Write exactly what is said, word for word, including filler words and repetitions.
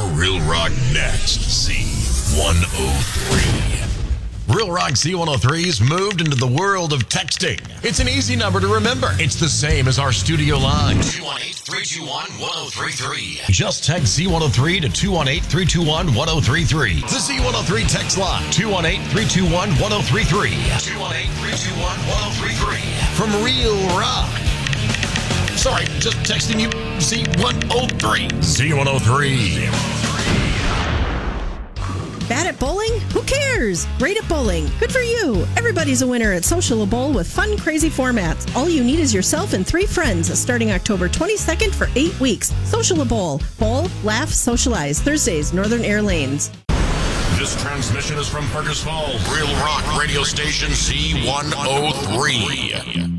Real Rock next. Z one oh three. Real Rock Z one oh three's moved into the world of texting. It's an easy number to remember. It's the same as our studio line. two one eight, three two one, one oh three three. Just text Z one oh three to two one eight, three two one, one oh three three. The Z one oh three text line. two one eight, three two one, one oh three three. two one eight, three two one, one oh three three. From Real Rock. Sorry, just texting you Z one oh three. Z one oh three. Bad at bowling? Who cares? Great at bowling. Good for you. Everybody's a winner at Social Bowl with fun, crazy formats. All you need is yourself and three friends starting October twenty-second for eight weeks. Social Bowl. Bowl, laugh, socialize. Thursdays, Northern Air Lanes. This transmission is from Fergus Falls. Real Rock radio station Z one oh three.